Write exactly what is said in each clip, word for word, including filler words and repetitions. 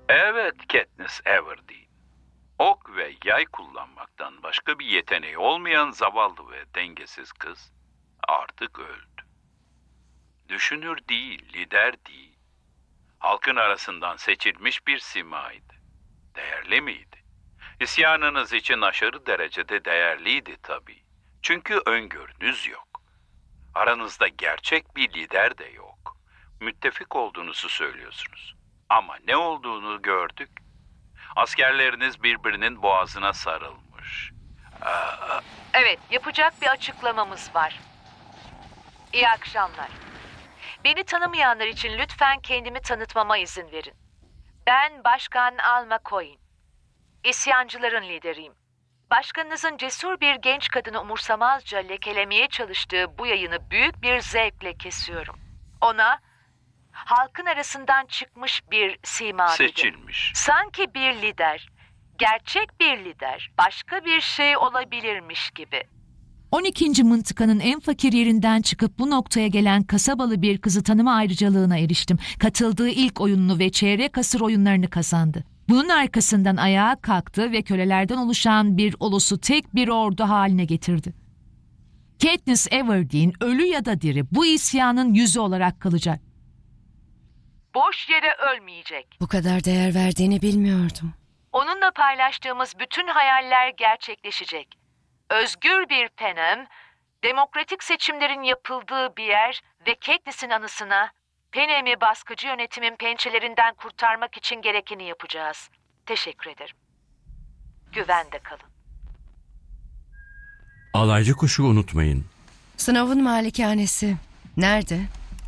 Evet, Katniss Everdeen. Ok ve yay kullanmaktan başka bir yeteneği olmayan zavallı ve dengesiz kız artık öldü. Düşünür değil, lider değil. Halkın arasından seçilmiş bir simaydı. Değerli miydi? İsyanınız için aşırı derecede değerliydi tabii. Çünkü öngörünüz yok. Aranızda gerçek bir lider de yok. Müttefik olduğunuzu söylüyorsunuz. Ama ne olduğunu gördük. Askerleriniz birbirinin boğazına sarılmış. Aa, Evet, yapacak bir açıklamamız var. İyi akşamlar. Beni tanımayanlar için lütfen kendimi tanıtmama izin verin. Ben Başkan Alma Coin. İsyancıların lideriyim. Başkanınızın cesur bir genç kadını umursamazca lekelemeye çalıştığı bu yayını büyük bir zevkle kesiyorum. Ona halkın arasından çıkmış bir sima dedim. seçilmiş. Sanki bir lider, gerçek bir lider, başka bir şey olabilirmiş gibi. on ikinci mıntıkanın en fakir yerinden çıkıp bu noktaya gelen kasabalı bir kızı tanıma ayrıcalığına eriştim. Katıldığı ilk oyununu ve çeyrek asır oyunlarını kazandı. Bunun arkasından ayağa kalktı ve kölelerden oluşan bir ulusu tek bir ordu haline getirdi. Katniss Everdeen ölü ya da diri bu isyanın yüzü olarak kalacak. Boş yere ölmeyecek. Bu kadar değer verdiğini bilmiyordum. Onunla paylaştığımız bütün hayaller gerçekleşecek. Özgür bir Panem, demokratik seçimlerin yapıldığı bir yer ve Katniss'in anısına Panem'i baskıcı yönetimin pençelerinden kurtarmak için gerekeni yapacağız. Teşekkür ederim. Güvende kalın. Alaycı kuşu unutmayın. Snow'un malikanesi nerede?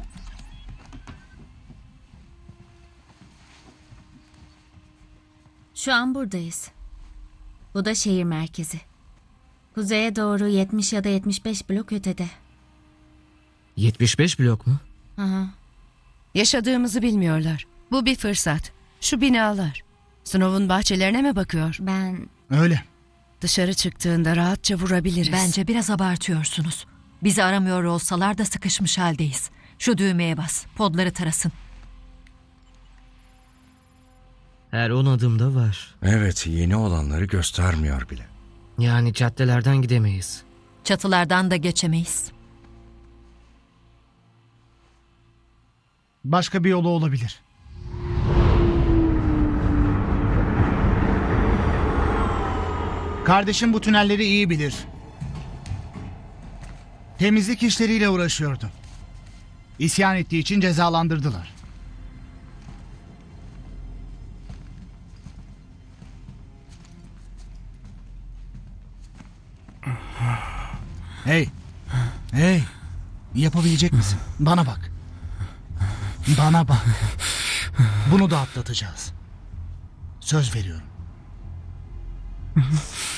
Şu an buradayız. Bu da şehir merkezi. Kuzeye doğru yetmiş ya da yetmiş beş blok ötede. yetmiş beş blok mu? Hı hı. Yaşadığımızı bilmiyorlar. Bu bir fırsat. Şu binalar. Snow'un bahçelerine mi bakıyor? Ben... Öyle. Dışarı çıktığında rahatça vurabiliriz. Bence biraz abartıyorsunuz. Bizi aramıyor olsalar da sıkışmış haldeyiz. Şu düğmeye bas, podları tarasın. Her on adımda var. Evet, yeni olanları göstermiyor bile. Yani caddelerden gidemeyiz. Çatılardan da geçemeyiz. Başka bir yolu olabilir. Kardeşim bu tünelleri iyi bilir. Temizlik işleriyle uğraşıyordu. İsyan ettiği için cezalandırdılar. Hey! Hey! Yapabilecek misin? Bana bak. Bana bak. Bunu da atlatacağız. Söz veriyorum.